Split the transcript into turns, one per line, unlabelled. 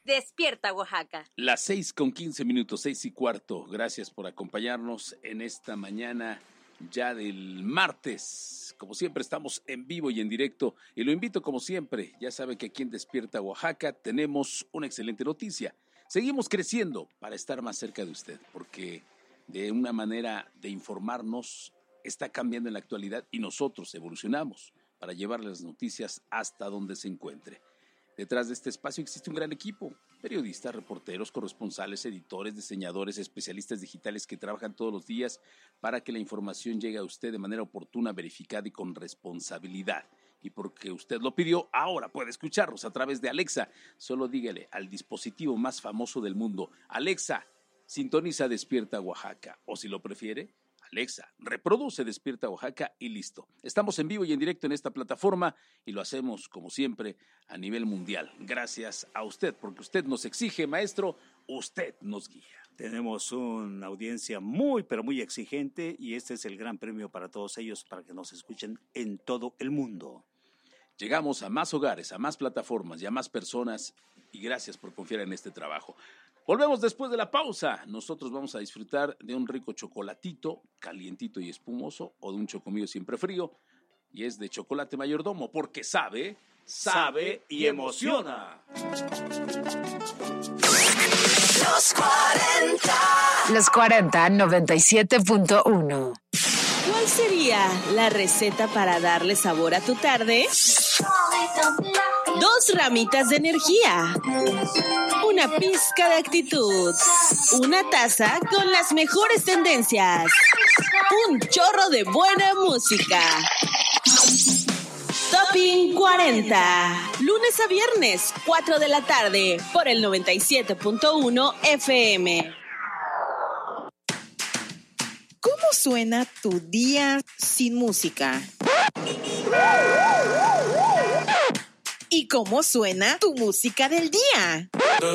Despierta Oaxaca.
Las 6:15, 6:15. Gracias por acompañarnos en esta mañana ya del martes. Como siempre estamos en vivo y en directo y lo invito como siempre. Ya sabe que aquí en Despierta Oaxaca tenemos una excelente noticia. Seguimos creciendo para estar más cerca de usted porque de una manera de informarnos está cambiando en la actualidad y nosotros evolucionamos para llevarle las noticias hasta donde se encuentre. Detrás de este espacio existe un gran equipo, periodistas, reporteros, corresponsales, editores, diseñadores, especialistas digitales que trabajan todos los días para que la información llegue a usted de manera oportuna, verificada y con responsabilidad. Y porque usted lo pidió, ahora puede escucharnos a través de Alexa. Solo dígale al dispositivo más famoso del mundo: Alexa, sintoniza Despierta Oaxaca. O si lo prefiere, Alexa, reproduce Despierta Oaxaca y listo. Estamos en vivo y en directo en esta plataforma y lo hacemos, como siempre, a nivel mundial. Gracias a usted, porque usted nos exige, maestro, usted nos guía.
Tenemos una audiencia muy, pero muy exigente y este es el gran premio para todos ellos, para que nos escuchen en todo el mundo.
Llegamos a más hogares, a más plataformas y a más personas y gracias por confiar en este trabajo. Volvemos después de la pausa. Nosotros vamos a disfrutar de un rico chocolatito, calientito y espumoso, o de un chocomillo siempre frío, y es de chocolate mayordomo, porque sabe y emociona.
Los 40 97.1.
¿Cuál sería la receta para darle sabor a tu tarde? 2 ramitas de energía, una pizca de actitud, una taza con las mejores tendencias, un chorro de buena música. Topping 40, lunes a viernes, 4 de la tarde, por el 97.1 FM.
¿Cómo suena tu día sin música? ¿Y cómo suena tu música del día?